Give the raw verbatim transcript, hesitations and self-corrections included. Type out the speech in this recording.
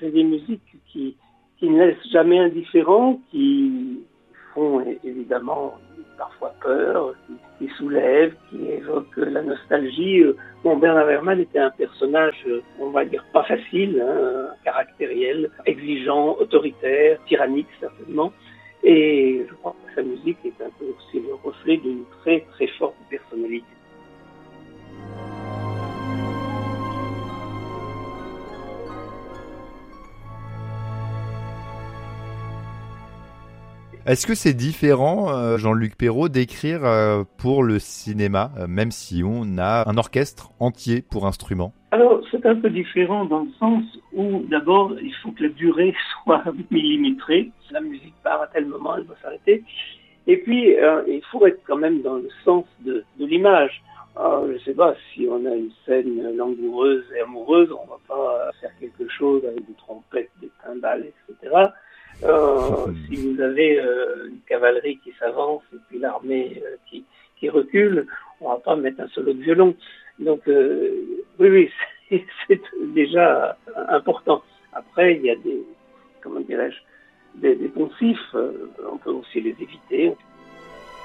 c'est des musiques qui, qui ne laissent jamais indifférent, qui font évidemment parfois peur, qui, qui soulèvent, qui évoquent la nostalgie. Bon, Bernard Herrmann était un personnage, on va dire, pas facile, hein, caractériel, exigeant, autoritaire, tyrannique certainement. Et je crois que sa musique est un peu aussi le reflet d'une très très forte personnalité. Est-ce que c'est différent, euh, Jean-Luc Perrault, d'écrire euh, pour le cinéma, euh, même si on a un orchestre entier pour instruments? Alors, c'est un peu différent dans le sens où, d'abord, il faut que la durée soit millimétrée. La musique part à tel moment, elle va s'arrêter. Et puis, euh, il faut être quand même dans le sens de, de l'image. Alors, je ne sais pas, si on a une scène langoureuse et amoureuse, on ne va pas faire quelque chose avec des trompettes, des cymbales, et cetera. Euh, si vous avez euh, une cavalerie qui s'avance et puis l'armée euh, qui, qui recule, on ne va pas mettre un solo de violon. Donc, euh, oui, oui, c'est, c'est déjà important. Après, il y a des, comment dirais-je, des, des poncifs, euh, on peut aussi les éviter.